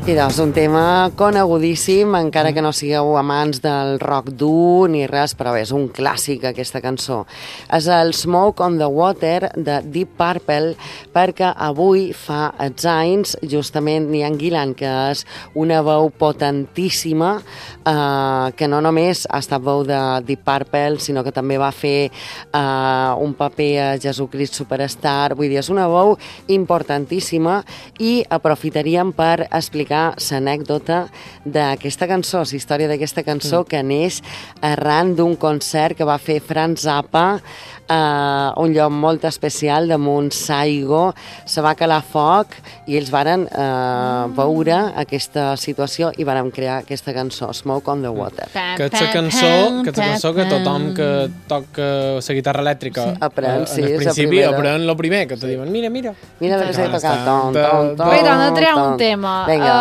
I doncs un tema conegudíssim, encara que no sigueu amants del rock dur ni res, però és un clàssic aquesta cançó. És el Smoke on the Water de Deep Purple, perquè avui fa anys justament Ian Gillan, que és una veu potentíssima, que no només ha estat veu de Deep Purple, sinó que també va fer un paper a Jesucrist Superstar. Vull dir, és una veu importantíssima i aprofitaríem per explicar l'anècdota d'aquesta cançó, la història d'aquesta cançó que neix arran d'un concert que va fer Frank Zappa a un lloc molt especial damunt Saigo. Se va calar foc i ells varen veure aquesta situació i varen crear aquesta cançó, Smoke on the Water. Que és la cançó que tothom que toca la guitarra elèctrica aprèn, sí, en el principi aprèn el primer, que te diuen mira la que s'ha tocat. Bé, doncs de triar un tema.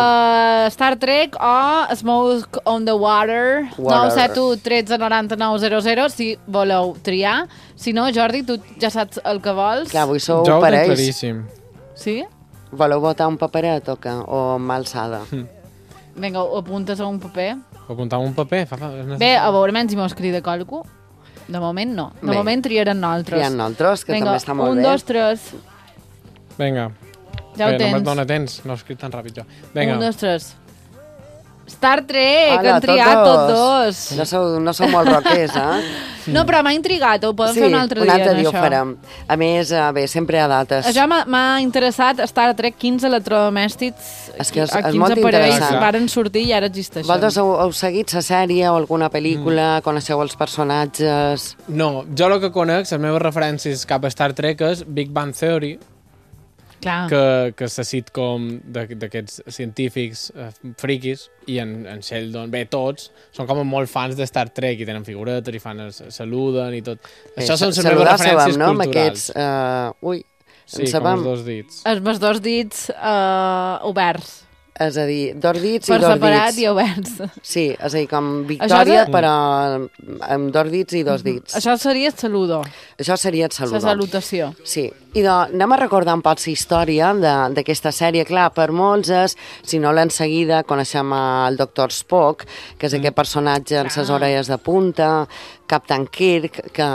Star Trek o Smoke on the Water. 971 13 99 00 si voleu triar. Si no, Jordi, tu ja saps el que vols. Clar, avui sou jo parells. claríssim. Sí? Voleu votar un paperet o mà alçada? Vinga, ho apuntes a un paper. Apuntar un paper? Bé, a veure menys si mos crida qualcú. De moment no. De moment triarem nosaltres. Triem nosaltres, que Vinga, també està molt bé. 1, 2, 3. Vinga. Ja ho tens. No me'n dona temps, no he escrit tan ràpid jo. Vinga. 1, 2, 3. Star Trek, Hola, han triat tots dos. No sou molt rockers, No, però m'ha intrigat, ho podem fer un altre dia. Sí, un altre dia això. ho farem. A més, bé, sempre hi ha dates. Això m'ha interessat Star Trek, 15 electrodomèstics, És que és 15 molt aparells interessant. varen sortir i ara existeixen. Vosaltres heu seguit la sèrie o alguna pel·lícula? Coneixeu els personatges? No, jo el que conec, les meves referències cap a Star Trek és Big Bang Theory, Clar. que és la sitcom d'aquests científics friquis, i en Sheldon, bé, tots són com molt fans de Star Trek i tenen figuretes i fan, saluden i tot. Això són les meves referències no? culturals. Sí, com els dos dits. Els dos dits oberts. És a dir, dos dits Per i dos separat dits. i oberts. Sí, és a dir, com Victòria, però amb dos dits i dos dits. Això seria el saludo. Això seria el saludo. La salutació. Sí, i anem a recordar un poc la història d'aquesta sèrie. Clar, per molts és, si no l'han seguida, coneixem el Dr. Spock, que és aquest personatge amb les orelles de punta, Captain Kirk, que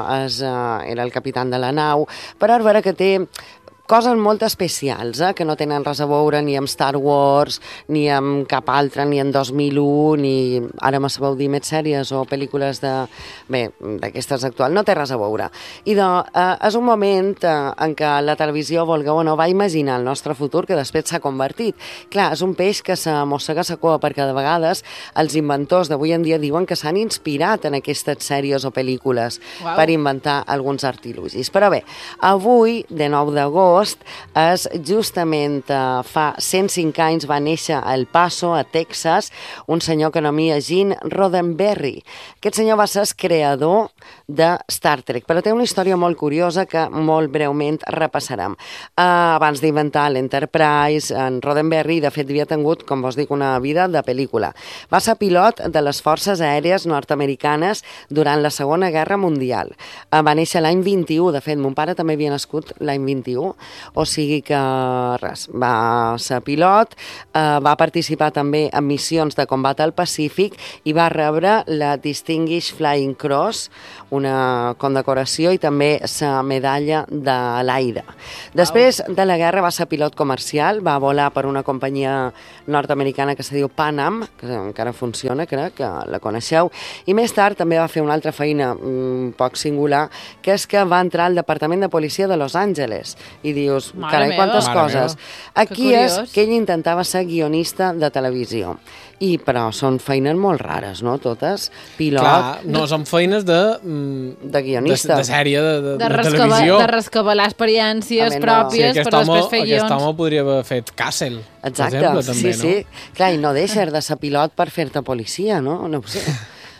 era el capità de la nau, però és vera que té coses molt especials, que no tenen res a veure ni amb Star Wars, ni amb cap altra, ni en 2001, ni ara me sabeu dir més sèries o pel·lícules d'aquestes actuals, no té res a veure. I és un moment en què la televisió, vulgueu o no, va imaginar el nostre futur, que després s'ha convertit. Clar, és un peix que se mossega la cua, perquè de vegades els inventors d'avui en dia diuen que s'han inspirat en aquestes sèries o pel·lícules per inventar alguns artilugis. Però bé, avui, de 9 d'agost, és justament fa 105 anys va néixer a El Paso, a Texas, un senyor que anomia Gene Roddenberry. Aquest senyor va ser el creador de Star Trek, però té una història molt curiosa que molt breument repassarem. Abans d'inventar l'Enterprise, en Roddenberry, de fet, havia tingut, com vos dic, una vida de pel·lícula. Va ser pilot de les forces aèries nord-americanes durant la Segona Guerra Mundial. Va néixer l'any 21, de fet, mon pare també havia nascut l'any 21, o sigui que res, va ser pilot, va participar també en missions de combat al Pacífic i va rebre la Distinguished Flying Cross, una condecoració, i també la medalla de l'aire. Després de la guerra va ser pilot comercial, va volar per una companyia nord-americana que se diu Pan Am, que encara funciona, crec que la coneixeu, i més tard també va fer una altra feina un poc singular, que és que va entrar al Departament de Policia de Los Angeles, i dius, carai, quantes coses. Aquí és que ell intentava ser guionista de televisió. Però són feines molt rares, no? Totes. Pilot... Clar, no, són feines de guionista. De sèrie, de televisió. De rescabalar experiències pròpies per després fer guions. Aquest home podria haver fet Castle, exacte, per exemple, també, sí. Clar, i no deixes de ser pilot per fer-te policia, no? No ho sé.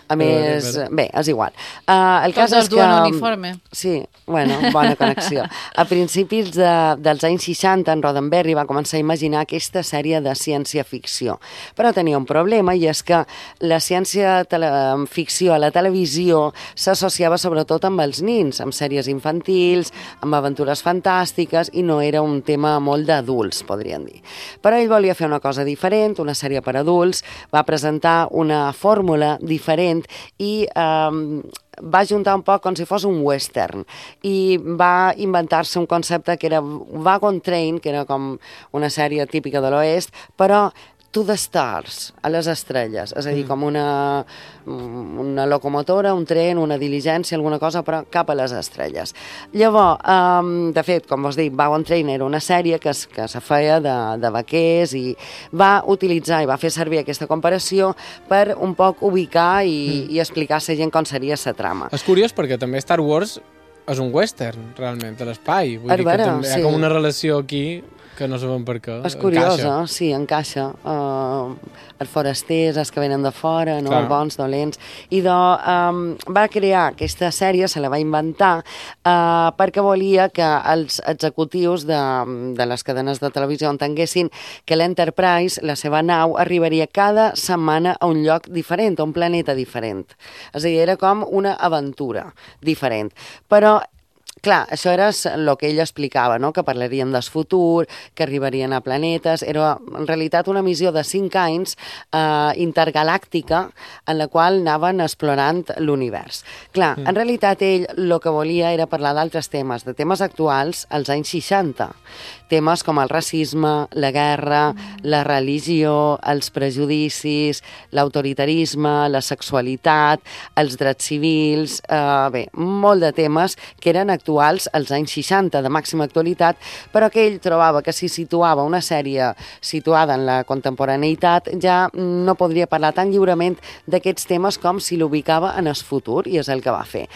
A més, bé, és igual. El cas és que... duen uniforme. Sí, bueno, bona connexió. A principis dels anys 60, en Roddenberry va començar a imaginar aquesta sèrie de ciència-ficció. Però tenia un problema, i és que la ciència-ficció a la televisió s'associava sobretot amb els nins, amb sèries infantils, amb aventures fantàstiques, i no era un tema molt d'adults, podríem dir. Però ell volia fer una cosa diferent, una sèrie per adults, va presentar una fórmula diferent i va juntar un poc com si fos un western i va inventar-se un concepte que era Wagon Train, que era com una sèrie típica de l'oest, però to the stars, a les estrelles, és a dir, com una locomotora, un tren, una diligència, alguna cosa, però cap a les estrelles. Llavors, de fet, com vos dic, Wagon Train era una sèrie que se feia de vaquers i va utilitzar i va fer servir aquesta comparació per un poc ubicar i explicar a la gent com seria la trama. És curiós perquè també Star Wars és un western, realment, a l'espai. Vull dir que també hi ha com una relació aquí que no sabem per què. És curiosa, sí, encaixa. Els forasters, els que venen de fora, no? Els bons, dolents. I va crear aquesta sèrie, se la va inventar, perquè volia que els executius de les cadenes de televisió entenguessin que l'Enterprise, la seva nau, arribaria cada setmana a un lloc diferent, a un planeta diferent. És a dir, era com una aventura diferent. Però clar, això era el que ell explicava, no? Que parlarien del futur, que arribarien a planetes. Era, en realitat, una missió de 5 anys intergalàctica en la qual anaven explorant l'univers. Clar, en realitat, ell el que volia era parlar d'altres temes, de temes actuals als anys 60. Temes com el racisme, la guerra, la religió, els prejudicis, l'autoritarisme, la sexualitat, els drets civils, bé, molt de temes que eren actuals als anys 60, de màxima actualitat, però que ell trobava que si situava una sèrie situada en la contemporaneïtat ja no podria parlar tan lliurement d'aquests temes com si l'ubicava en el futur, i és el que va fer.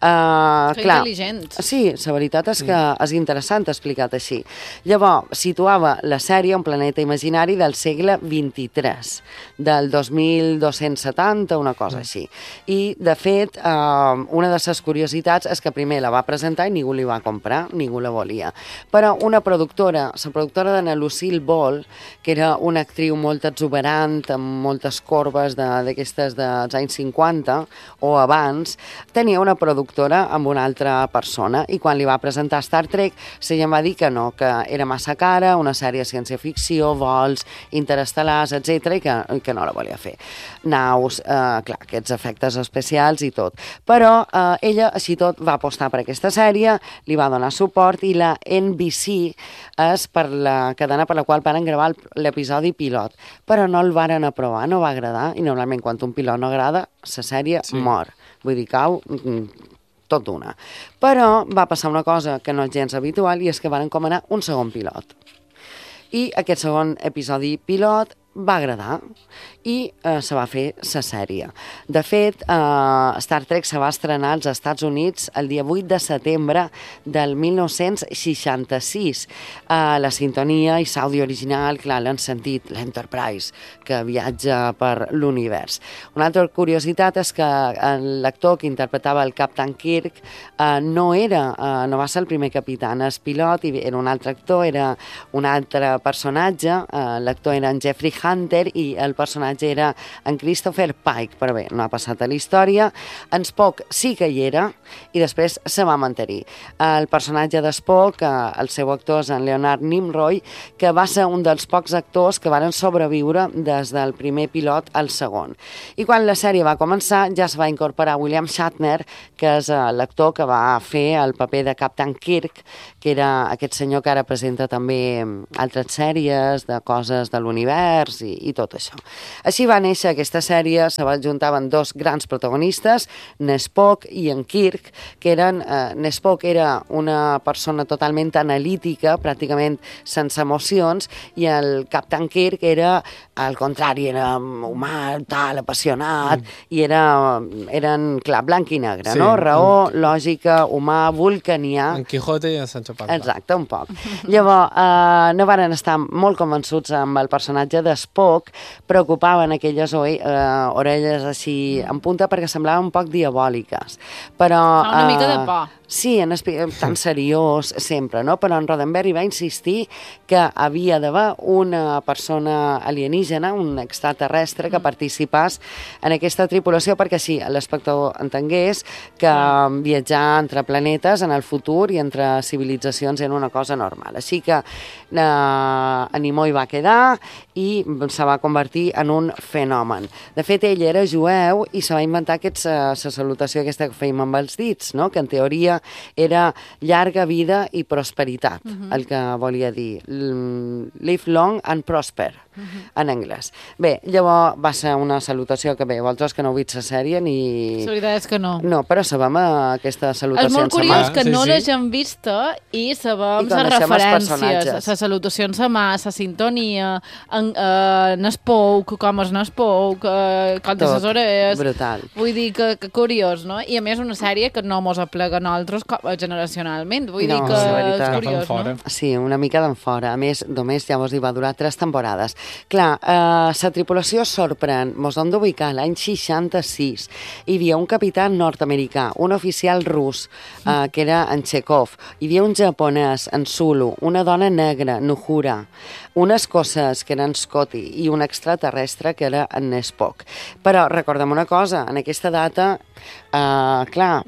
Clar, intel·ligent. Sí, la veritat és que és interessant explicat així. Llavors, situava la sèrie a un planeta imaginari del segle XXIII, del 2270, una cosa així. I, de fet, una de les curiositats és que primer la va presentar i ningú li va comprar, ningú la volia. Però una productora, la productora d'Anna Lucille Ball, que era una actriu molt exuberant, amb moltes corbes d'aquestes dels anys 50 o abans, tenia una productora amb una altra persona, i quan li va presentar Star Trek, se va dir que no, que era massa cara, una sèrie de ciència-ficció, vols interestel·lars, etc., i que no la volia fer. Naus, clar, aquests efectes especials i tot. Però ella, així tot, va apostar per aquesta sèrie, li va donar suport, i la NBC és per la cadena per la qual van gravar l'episodi pilot. Però no el varen aprovar, no va agradar, i normalment quan un pilot no agrada, la sèrie mor. Vull dir, cau tot d'una. Però va passar una cosa que no és gens habitual, i és que van encomanar un segon pilot. I aquest segon episodi pilot va agradar i se va fer la sèrie. De fet, Star Trek se va estrenar als Estats Units el dia 8 de setembre del 1966. La sintonia i l'àudio original, clar, l'han sentit, l'Enterprise, que viatja per l'univers. Una altra curiositat és que l'actor que interpretava el Captain Kirk no va ser el primer capità, el pilot era un altre actor, era un altre personatge, l'actor era en Jeffrey Hunter i el personatge era en Christopher Pike, però bé, no ha passat a la història. En Spock sí que hi era i després se va mantenir. El personatge de Spock, el seu actor és en Leonard Nimoy, que va ser un dels pocs actors que van sobreviure des del primer pilot al segon. I quan la sèrie va començar ja es va incorporar William Shatner, que és l'actor que va fer el paper de Captain Kirk, que era aquest senyor que ara presenta també altres sèries de coses de l'univers i tot això. Així va néixer aquesta sèrie, se juntaven dos grans protagonistes, Spock i en Kirk, que eren... Spock era una persona totalment analítica, pràcticament sense emocions, i el Captain Kirk era, al contrari, era humà, tal, apassionat, i eren, clar, blanc i negre, no? Raó, lògica, humà, vulcanià... En Quijote i en Sancho Panza. Exacte, un poc. Llavors, no varen estar molt convençuts amb el personatge de l'Spock preocupaven aquelles orelles així en punta perquè semblaven un poc diabòliques. Però, fa una mica de por. Sí, tan seriós sempre, no? Però en Roddenberry va insistir que havia d'haver una persona alienígena, un extraterrestre, que participés en aquesta tripulació perquè així l'espectador entengués que viatjar entre planetes en el futur i entre civilitzacions era una cosa normal. Així que Nimoy va quedar i se va convertir en un fenomen. De fet, ell era jueu i se va inventar la salutació aquesta que fèiem amb els dits, no? Que en teoria era llarga vida i prosperitat, el que volia dir. Live long and prosper, en anglès. Bé, llavors va ser una salutació que bé, vosaltres que no heu vist la sèrie ni... La veritat és que no. No, però sabem aquesta salutació. És molt curiós que no l'hagin vista i sabem les referències, les salutacions a mà, la sintonia, en Spock, com és en Spock, quantes les orelles... Brutal. Vull dir que curiós, no? I a més una sèrie que no mos aplega a nosaltres generacionalment. Vull dir que és curiós, no? Sí, una mica d'enfora. A més, només llavors hi va durar 3 temporades. Clar, la tripulació sorprèn, mos hem d'ubicar l'any 66. Hi havia un capità nord-americà, un oficial rus, que era en Chekhov, hi havia un japonès, en Sulu, una dona negra, Nuhura, un escocès, que era en Scotty, i un extraterrestre, que era en Spock. Però recordem una cosa, en aquesta data, clar...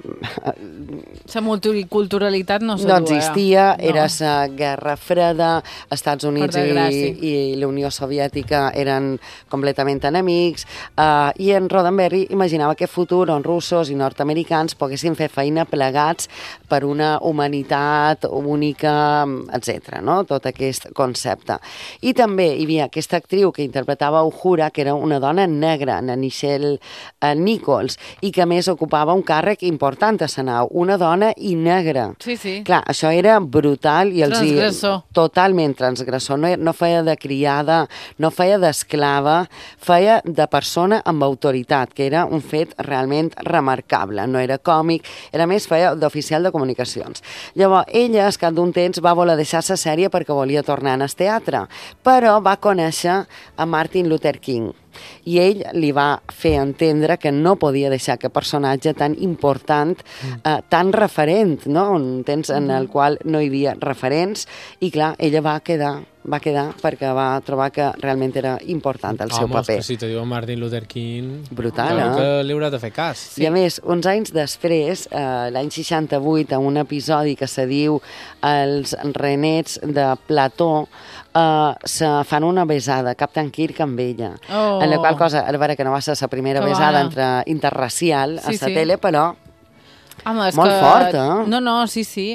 La multiculturalitat no existia, era la Guerra Freda, Estats Units i la Unió Soviètica eren completament enemics, i en Roddenberry imaginava que futur on russos i nord-americans poguessin fer feina plegats per una humanitat única, etc. No? Tot aquest concepte. I també hi havia aquesta actriu que interpretava Uhura, que era una dona negra, na Nichelle Nichols, i que a més ocupava un càrrec important a la nau, una dona i negra. Sí, sí. Clar, això era brutal i transgressor. Totalment transgressor. No feia de criada, no feia d'esclava, feia de persona amb autoritat, que era un fet realment remarcable. No era còmic, era més, feia d'oficial de comunicacions. Llavors, ella, al cap d'un temps, va voler deixar la sèrie perquè volia tornar al teatre, però va conèixer a Martin Luther King. I ell li va fer entendre que no podia deixar aquest personatge tan important, tan referent, no? Un temps en el qual no hi havia referents, i clar, ella va quedar perquè va trobar que realment era important el seu paper. Home, si te diuen Martin Luther King... Brutal, que li haurà de fer cas. Sí. I a més, uns anys després, l'any 68, a un episodi que se diu Els renets de Plató, se fan una besada, Captain Kirk amb ella. En la qual cosa, a veure que no va ser la primera besada interracial a la tele, però... Home, molt fort, eh? No, sí.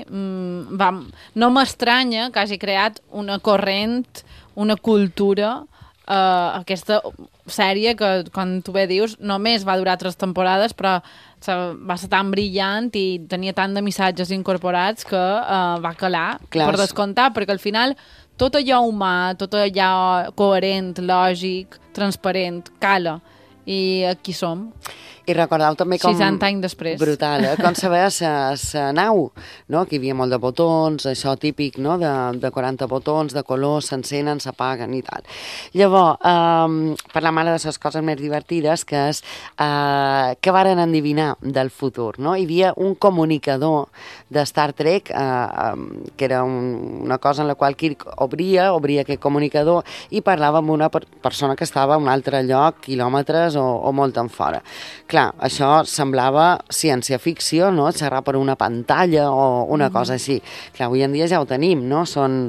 No m'estranya que hagi creat una corrent, una cultura, aquesta sèrie que, quan tu bé dius, només va durar 3 temporades, però va ser tan brillant i tenia tant de missatges incorporats que va calar, per descomptar, perquè al final tot allò humà, tot allò coherent, lògic, transparent, cala. I aquí som. I recordeu també com... 60 anys després. Brutal, com se veia la nau, no? Que hi havia molt de botons, això típic, no? De 40 botons, de colors, s'encenen, s'apaguen i tal. Llavors, parlam ara de les coses més divertides, que és què varen endevinar del futur, no? Hi havia un comunicador de Star Trek, que era una cosa en la qual Kirk obria aquest comunicador i parlava amb una persona que estava a un altre lloc, quilòmetres o molt en fora. Clar, això semblava ciència-ficció, no? Xerrar per una pantalla o una cosa així. Clar, avui en dia ja ho tenim, no? Són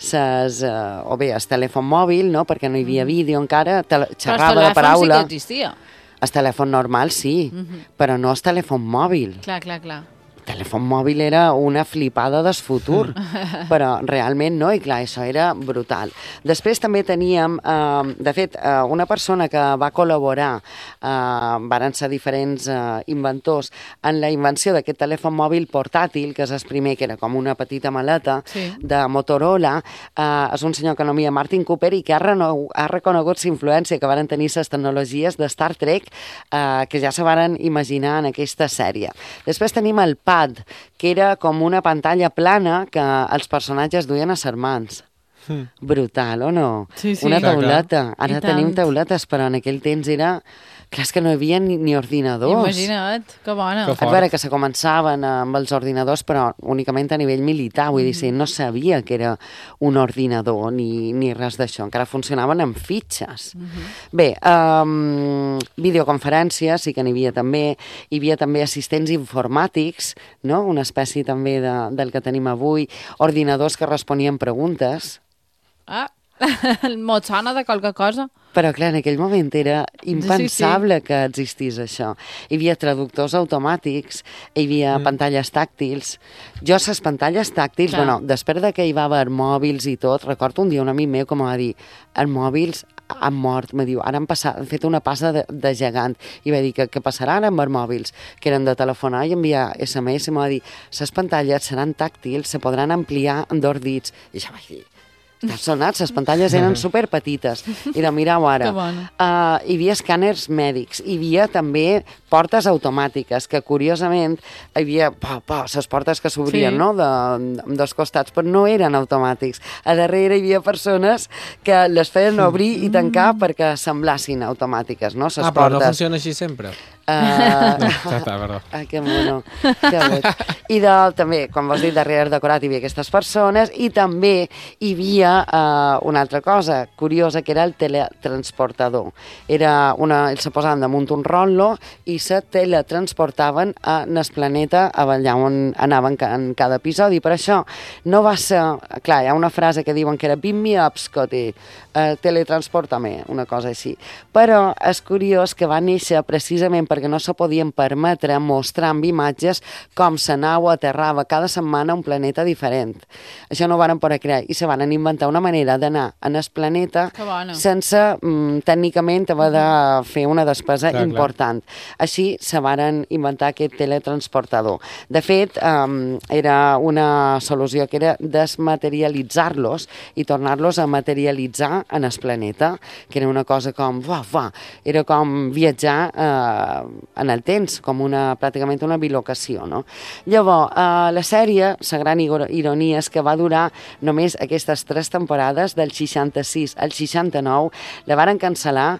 o bé, el telèfon mòbil, no? Perquè no hi havia vídeo encara, xerrava de paraula. Però el telèfon sí que existia. El telèfon normal sí, però no el telèfon mòbil. Clar. El telèfon mòbil era una flipada del futur, però realment no, i clar, això era brutal. Després també teníem, de fet, una persona que va col·laborar, varen ser diferents inventors, en la invenció d'aquest telèfon mòbil portàtil, que és el primer, que era com una petita maleta de Motorola, és un senyor que anomia Martin Cooper i que ha reconegut la influència que varen tenir les tecnologies de Star Trek, que ja se varen imaginar en aquesta sèrie. Després tenim el pad, que era com una pantalla plana que els personatges duien a les mans. Brutal, o no? Sí. Una tauleta. Ara tenim tauletes, però en aquell temps era... Clar, és que no hi havia ni ordinadors. Imagina't, que bona. A veure, que se començaven amb els ordinadors, però únicament a nivell militar, vull dir, no sabia que era un ordinador ni res d'això, encara funcionaven amb fitxes. Bé, videoconferències sí que n'hi havia també, hi havia també assistents informàtics, no? Una espècie també del que tenim avui, ordinadors que responien preguntes. Mot sona de qualque cosa. Però, clar, en aquell moment era impensable que existís això. Hi havia traductors automàtics, hi havia pantalles tàctils. Jo, les pantalles tàctils, bueno, després de que hi va haver mòbils i tot, recordo un dia un amic meu que m'ha dit, els mòbils han mort, me diu, ara han fet una passa de gegant. I va dir, què passarà ara amb els mòbils? Que eren de telefonar i enviar SMS, i m'ha dit, les pantalles seran tàctils, se podran ampliar amb 2 dits. I ja vaig dir, t'has sonat, les pantalles eren superpetites. I de mirau ara. Hi havia escàners mèdics, hi havia també portes automàtiques, que curiosament hi havia les portes que s'obrien, no?, amb 2 costats, però no eren automàtics. A darrere hi havia persones que les feien obrir i tancar perquè semblassin automàtiques, no?, les portes. Però no funciona així sempre? No, perdó. Que mono. I també, com vols dir, darrere decorat hi havia aquestes persones i també hi havia una altra cosa curiosa, que era el teletransportador. Ells se posaven damunt un rotllo i se teletransportaven en el planeta allà on anaven en cada episodi. Per això no va ser... Clar, hi ha una frase que diuen que era beam me up, Scotty, teletransporta-me, una cosa així. Però és curiós que va néixer precisament perquè no se podien permetre mostrar amb imatges com la nau aterrava cada setmana a un planeta diferent. Això no ho van poder crear i se van inventar una manera d'anar en el planeta sense, tècnicament, haver de fer una despesa important. Així se van inventar aquest teletransportador. De fet, era una solució que era desmaterialitzar-los i tornar-los a materialitzar en el planeta, que era una cosa com, era com viatjar en el temps, com pràcticament una bilocació, no? Llavors, la sèrie, la gran ironia és que va durar només aquestes 3 temporades, del 66 al 69, la varen cancel·lar,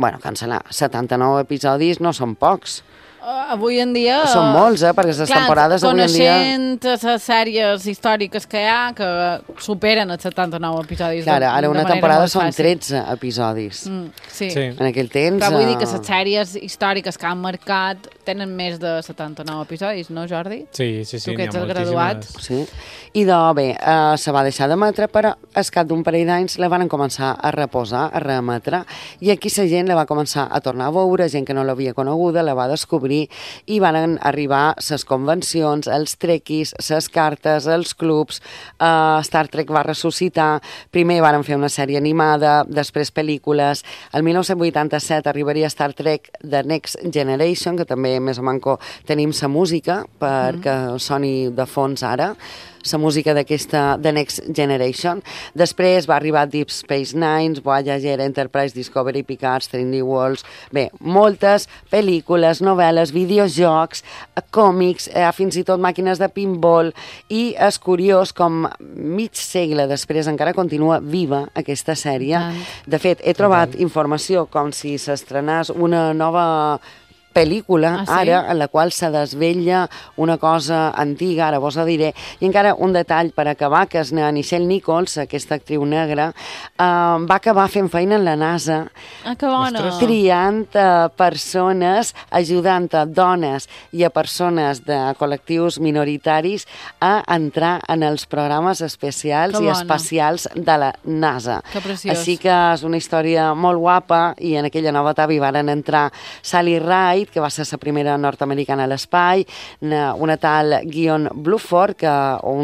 79 episodis no són pocs. Avui en dia... Són molts, perquè les temporades avui en dia... Coneixent les sèries històriques que hi ha, que superen els 79 episodis. Clar, ara una temporada són 13 episodis. Sí. En aquell temps... Però vull dir que les sèries històriques que han marcat tenen més de 79 episodis, no, Jordi? Sí, tu que ets el graduat. Sí. I bé, se va deixar d'emetre, però al cap d'un parell d'anys la van començar a reposar, a reemetre, i aquí la gent la va començar a tornar a veure, gent que no l'havia coneguda, la va descobrir, i van arribar les convencions, els trekkies, les cartes, els clubs. Star Trek va ressuscitar. Primer van fer una sèrie animada, després pel·lícules. El 1987 arribaria Star Trek The Next Generation, que també més o manco tenim la música perquè soni de fons ara, la música d'aquesta The Next Generation. Després va arribar Deep Space Nine, Voyager, Enterprise, Discovery, Picard, Strange New Worlds... Bé, moltes pel·lícules, novel·les, videojocs, còmics, fins i tot màquines de pinball, i és curiós com mig segle després encara continua viva aquesta sèrie. De fet, he trobat informació com si s'estrenés una nova pel·lícula, ara, en la qual se desvetlla una cosa antiga, ara vos ho diré, i encara un detall per acabar, que és Nichelle Nichols, aquesta actriu negra, va acabar fent feina en la NASA, triant persones, ajudant a dones i a persones de col·lectius minoritaris a entrar en els programes especials i espacials de la NASA. Així que és una història molt guapa, i en aquella nova etapa hi van entrar Sally Ride, que va ser la primera nord-americana a l'espai, una tal Guion Bluford, que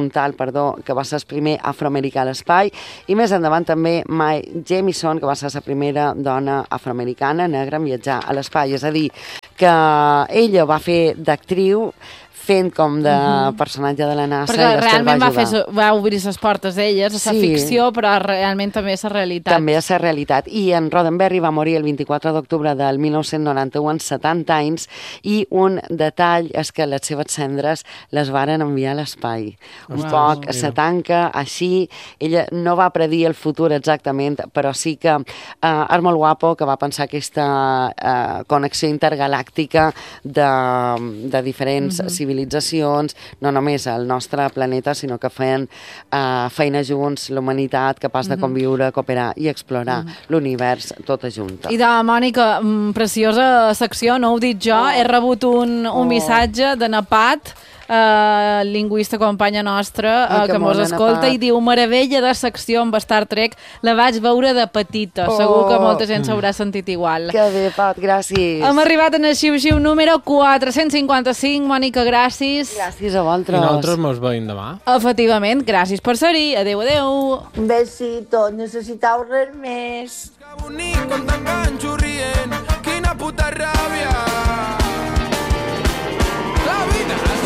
va ser el primer afroamericà a l'espai, i més endavant també Mae Jemison, que va ser la primera dona afroamericana negra en viatjar a l'espai. És a dir, que ella va fer d'actriu fent com de personatge de la NASA. Perquè realment va obrir les portes d'elles, a la ficció, però realment també és la realitat. També és la realitat. I en Roddenberry va morir el 24 d'octubre del 1991, amb 70 anys, i un detall és que les seves cendres les varen enviar a l'espai. Un poc se tanca així. Ella no va predir el futur exactament, però sí que és molt guapo que va pensar aquesta connexió intergalàctica de diferents civilitzacions, no només al nostre planeta, sinó que feien feina junts, la humanitat capaç de conviure, cooperar i explorar l'univers tota junta. I de Mònica, preciosa secció, no ho dic jo, he rebut un missatge de Napat, lingüista companya nostra, que mos escolta i diu: meravella de secció amb Star Trek, la vaig veure de petita, segur que molta gent s'haurà sentit igual. Que bé, Pat, gràcies. Hem arribat en el xiu-xiu número 455, Mònica, gràcies. Gràcies a vosaltres. I nosaltres mos veiem demà. Efectivament, gràcies per ser-hi, adeu. Un besito, necessitau res més.